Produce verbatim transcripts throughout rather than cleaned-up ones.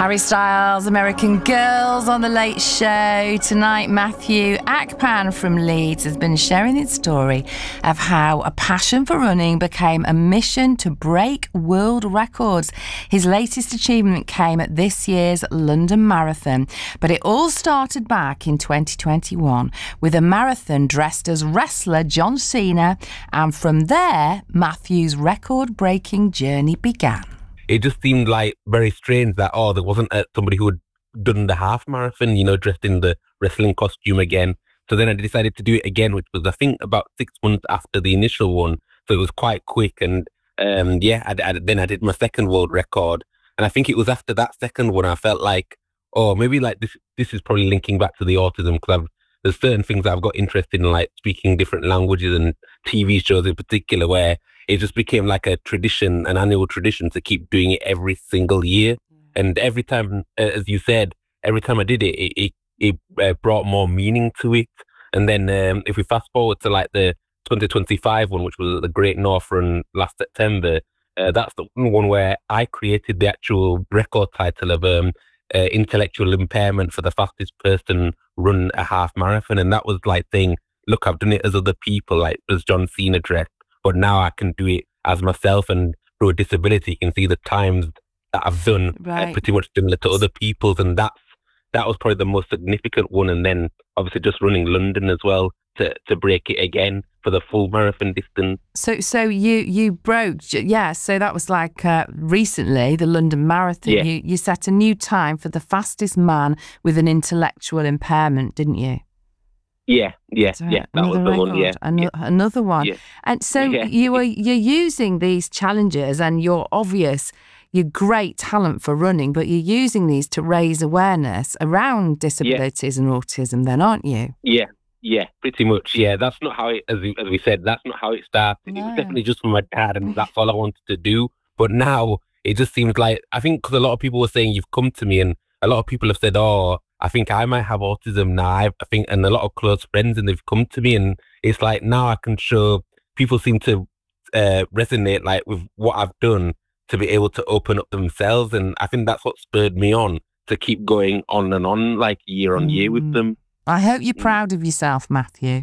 Harry Styles, American Girls on The Late Show. Tonight, Matthew Akpan from Leeds has been sharing his story of how a passion for running became a mission to break world records. His latest achievement came at this year's London Marathon, but it all started back in twenty twenty-one with a marathon dressed as wrestler John Cena, and from there, Matthew's record-breaking journey began. It just seemed like very strange that, oh, there wasn't a, somebody who had done the half marathon, you know, dressed in the wrestling costume again. So then I decided to do it again, which was, I think, about six months after the initial one. So it was quite quick. And um, yeah, I, I, then I did my second world record. And I think it was after that second one, I felt like, oh, maybe like this this is probably linking back to the autism, because there's certain things that I've got interested in, like speaking different languages and T V shows in particular, where it just became like a tradition, an annual tradition to keep doing it every single year. And every time, uh, as you said, every time I did it, it, it, it uh, brought more meaning to it. And then um, if we fast forward to like the twenty twenty-five one, which was the Great North Run last September, uh, that's the one where I created the actual record title of um, uh, intellectual impairment for the fastest person run a half marathon. And that was like saying, look, I've done it as other people, like as John Cena dressed, but now I can do it as myself, and through a disability, you can see the times that I've done right. uh, pretty much similar to other people's. And that's, that was probably the most significant one. And then obviously just running London as well to, to break it again for the full marathon distance. So so you, you broke, yeah, so that was like uh, recently, the London Marathon. Yeah. You, you set a new time for the fastest man with an intellectual impairment, didn't you? Yeah, yeah, right. yeah. That another was the record. one. Yeah, An- yeah. another one. Yeah. And so yeah. you are you're using these challenges, and you're obvious, your great talent for running, but you're using these to raise awareness around disabilities yeah. and autism. Then, aren't you? Yeah, yeah, pretty much. Yeah, that's not how it, as we, as we said, that's not how it started. No. It was definitely just for my dad, and that's all I wanted to do. But now it just seems like, I think because a lot of people were saying, you've come to me, and a lot of people have said, oh, I think I might have autism now. I think, and a lot of close friends, and they've come to me, and it's like now I can show, people seem to uh, resonate like with what I've done to be able to open up themselves. And I think that's what spurred me on to keep going on and on, like year on mm. year with them. I hope you're proud of yourself, Matthew.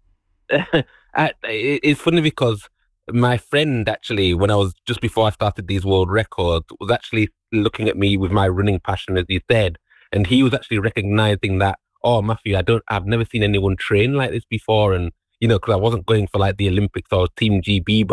I, it's funny because my friend actually, when I was, just before I started these world records, was actually looking at me with my running passion, as you said. And he was actually recognizing that, oh, Matthew, I don't, I've never seen anyone train like this before. And, you know, because I wasn't going for like the Olympics or Team G B, but